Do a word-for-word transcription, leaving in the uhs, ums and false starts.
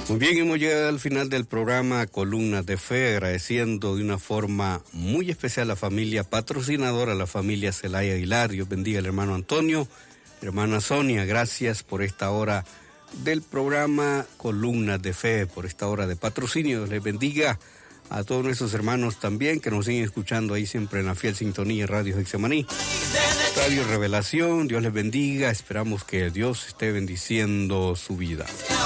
Muy bien, hemos llegado al final del programa Columnas de Fe, agradeciendo de una forma muy especial a la familia patrocinadora, a la familia Celaya Aguilar. Dios bendiga al hermano Antonio, hermana Sonia, gracias por esta hora del programa Columnas de Fe, por esta hora de patrocinio. Les bendiga a todos nuestros hermanos también que nos siguen escuchando ahí siempre en la fiel sintonía Radio Getsemaní, Radio Revelación. Dios les bendiga, esperamos que Dios esté bendiciendo su vida.